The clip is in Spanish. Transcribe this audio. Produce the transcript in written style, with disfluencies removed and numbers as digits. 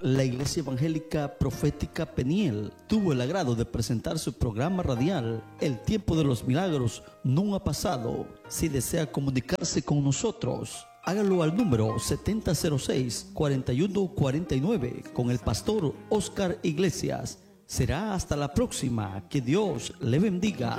La Iglesia Evangélica Profética Peniel tuvo el agrado de presentar su programa radial El Tiempo de los Milagros no ha pasado. Si desea comunicarse con nosotros, hágalo al número 7006-4149 con el pastor Oscar Iglesias. Será hasta la próxima. Que Dios le bendiga.